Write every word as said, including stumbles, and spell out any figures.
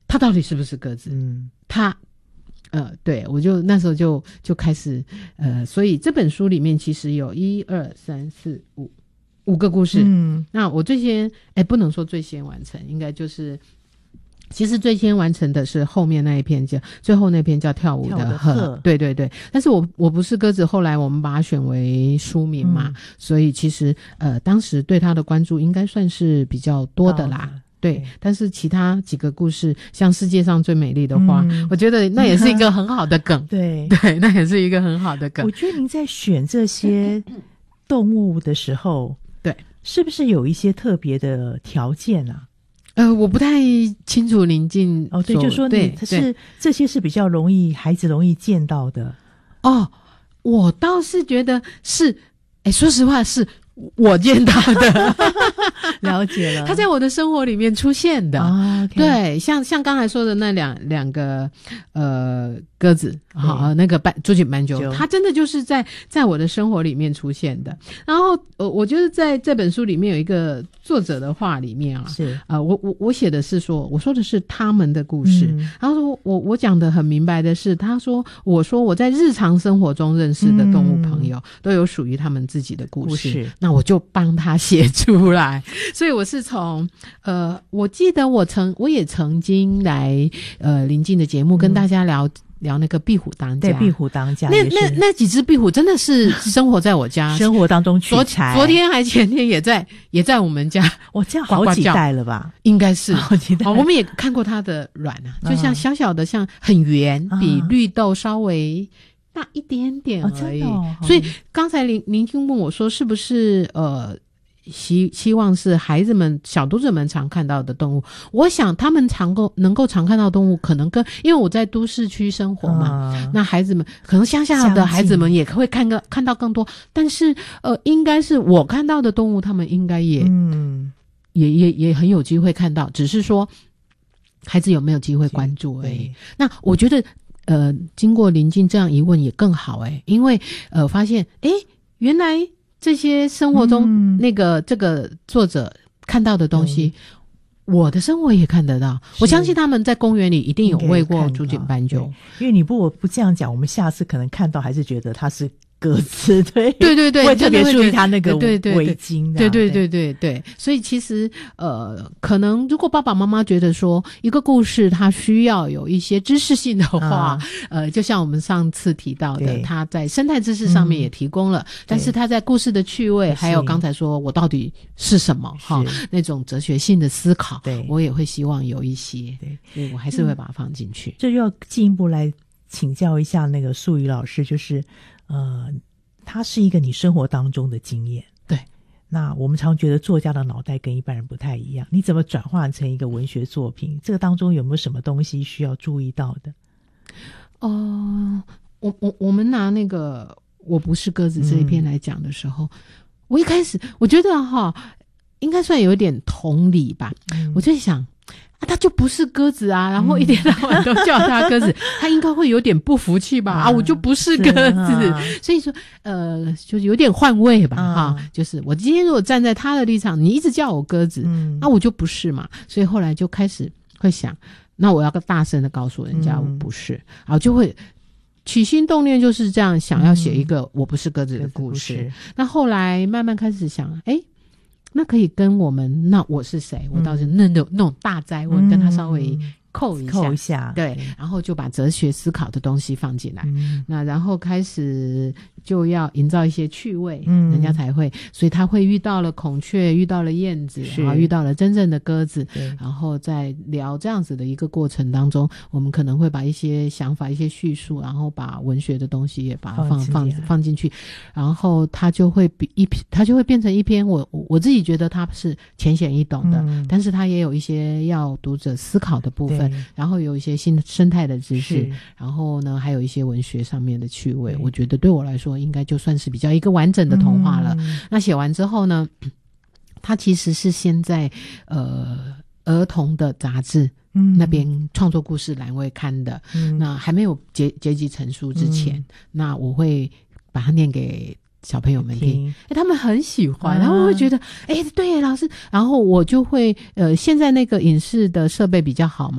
它到底是不是鸽子？嗯，它。呃，对，我就那时候就就开始，呃，所以这本书里面其实有一二三四五五个故事。嗯，那我最先，哎，不能说最先完成，应该就是，其实最先完成的是后面那一篇叫最后那篇叫跳舞的鹤，对对对。但是我我不是鸽子，后来我们把它选为书名嘛，嗯、所以其实呃，当时对它的关注应该算是比较多的啦。对，但是其他几个故事，像世界上最美丽的花，嗯、我觉得那也是一个很好的梗。对对，那也是一个很好的梗。 我觉得您在选这些动物的时候， 对， 是不是有一些特别的条件啊？ 呃，我不太清楚林静哦，对，就说你它是这些是比较容易孩子容易见到的哦。我倒是觉得是，哎，说实话是。我见到的了解了， 它在我的生活里面出现的、 oh, okay. 对，像像刚才说的那两两个呃鸽子，好，那个斑朱颈斑鸠，它真的就是在在我的生活里面出现的。然后呃，我觉得在这本书里面有一个作者的话里面啊， 是啊、呃，我我我写的是说，我说的是他们的故事，嗯、然后说我我讲的很明白的是，他说我说我在日常生活中认识的动物朋友、嗯、都有属于他们自己的故事，故事那我就帮他写出来。所以我是从呃，我记得我曾我也曾经来呃林静的节目跟大家聊。嗯聊那个壁虎当家， 对，壁虎当家那那那几只壁虎真的是生活在我家生活当中取材， 昨天还前天也在也在我们家， 我这样好几代了吧？ 应该是好几代、 哦。我们也看过它的卵啊，就像小小的，像很圆，嗯、比绿豆稍微大一点点而已。 哦哦、 所以刚才林林静问我说，是不是呃？希希望是孩子们小读者们常看到的动物，我想他们常够能够常看到动物，可能跟因为我在都市区生活嘛，嗯、那孩子们可能乡下的孩子们也会看个看到更多，但是呃，应该是我看到的动物，他们应该也嗯也也也很有机会看到，只是说孩子有没有机会关注而已。那我觉得呃，经过林静这样一问也更好诶、欸，因为呃发现诶原来。这些生活中那个、嗯、这个作者看到的东西、嗯、我的生活也看得到，我相信他们在公园里一定有喂过朱颈斑鸠。 因为你不不这样讲，我们下次可能看到还是觉得它是鸽子，对对对对， 会特别注意它那个围巾， 对对对对对。所以其实呃，可能如果爸爸妈妈觉得说一个故事它需要有一些知识性的话，嗯、呃，就像我们上次提到的，它在生态知识上面也提供了，嗯、但是它在故事的趣味，还有刚才说我到底是什么哈，那种哲学性的思考，对，我也会希望有一些，对，所以我还是会把它放进去。 嗯、这就要进一步来请教一下那个素瑜老师，就是。呃，它是一个你生活当中的经验。 对， 那我们常觉得作家的脑袋跟一般人不太一样，你怎么转换成一个文学作品？这个当中有没有什么东西需要注意到的？ 哦、呃，我我我们拿那个我不是鸽子这一篇来讲的时候，嗯、我一开始我觉得哈，应该算有点同理吧。嗯、我就想。啊，他就不是鸽子啊，然后一天到晚都叫他鸽子，嗯、他应该会有点不服气吧？啊，啊我就不是鸽子，啊、所以说，呃，就是有点换位吧，哈、啊，就是我今天如果站在他的立场，你一直叫我鸽子，嗯，那我就不是嘛，所以后来就开始会想，那我要大声的告诉人家我不是，嗯、然后就会。起心动念就是这样，想要写一个我不是鸽子的故事。嗯、那后来慢慢开始想，哎。那可以跟我们，那我是谁？我倒是那种、嗯、那种大哉问，跟他稍微扣一下， 扣一下， 对，然后就把哲学思考的东西放进来。嗯、那然后开始就要营造一些趣味，嗯，人家才会，所以他会遇到了孔雀，遇到了燕子，然后遇到了真正的鸽子，然后在聊这样子的一个过程当中，我们可能会把一些想法、一些叙述，然后把文学的东西也把它放放放进去，然后它就会比一篇，它就会变成一篇我我自己觉得它是浅显易懂的，嗯、但是它也有一些要读者思考的部分。然后有一些新生态的知识，然后呢还有一些文学上面的趣味，我觉得对我来说应该就算是比较一个完整的童话了。嗯、那写完之后呢，它其实是先在呃儿童的杂志、嗯、那边创作故事栏位看的，嗯、那还没有结结集成书之前，嗯、那我会把它念给小朋友们听，欸、他们很喜欢，他们会觉得，哎、欸，对耶，老师，然后我就会，呃，现在那个影视的设备比较好